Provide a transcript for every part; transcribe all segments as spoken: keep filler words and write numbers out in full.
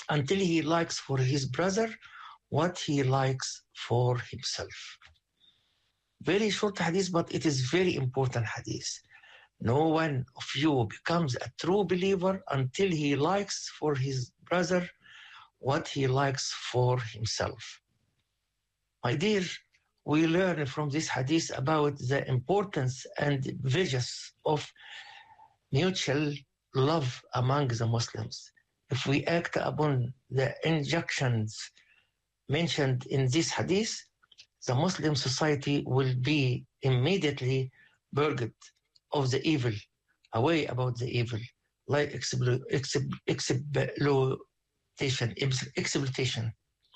until he likes for his brother what he likes for himself. Very short hadith, but it is very important hadith. No one of you becomes a true believer until he likes for his brother what he likes for himself. My dear, we learn from this hadith about the importance and values of mutual love among the Muslims. If we act upon the injunctions mentioned in this hadith, the Muslim society will be immediately purged of the evil, away about the evil, like explo- exib- exploitation, exploitation.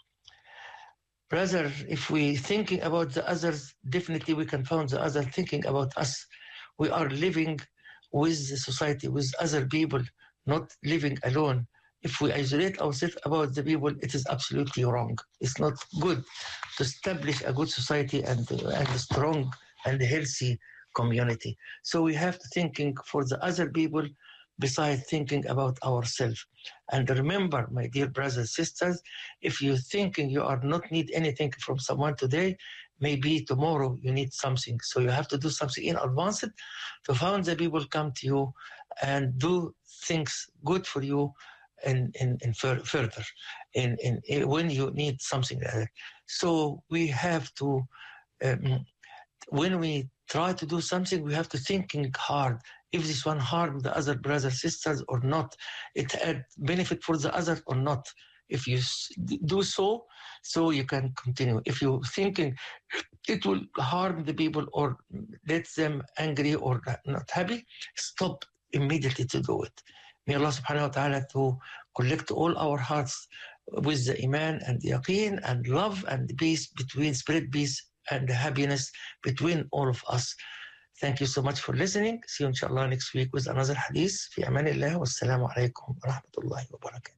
Rather, if we thinking about the others, definitely we can find the other thinking about us. We are living with the society, with other people, not living alone. If we isolate ourselves about the people, it is absolutely wrong. It's not good to establish a good society and, and a strong and healthy community. So we have to thinking for the other people besides thinking about ourselves. And remember, my dear brothers and sisters, if you're thinking you are not need anything from someone today, maybe tomorrow you need something. So you have to do something in advance to find the people come to you and do things good for you and, and, and further in, in, in when you need something like that. So we have to, um, when we try to do something, we have to thinking hard. If this one harm the other brothers, sisters or not, it had benefit for the other or not. If you do so, so you can continue. If you thinking it will harm the people or let them angry or not happy, stop immediately to do it. May Allah subhanahu wa ta'ala to collect all our hearts with the iman and the yaqeen and love and peace between, spread peace and happiness between all of us. Thank you so much for listening. See you inshallah next week with another hadith. Fi amanillah wa assalamu alaikum wa rahmatullahi wa barakatuh.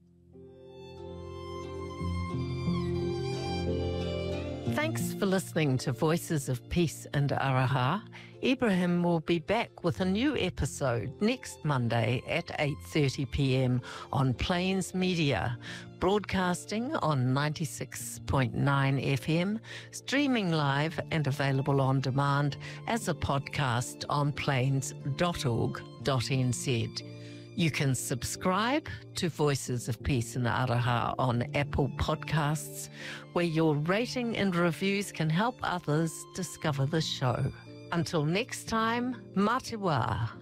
Thanks for listening to Voices of Peace and Araha. Ibrahim will be back with a new episode next Monday at eight thirty p.m. on Plains Media, broadcasting on ninety-six point nine F M, streaming live and available on demand as a podcast on plains dot org dot n z. You can subscribe to Voices of Peace and Araha on Apple Podcasts, where your rating and reviews can help others discover the show. Until next time, Mā te wā.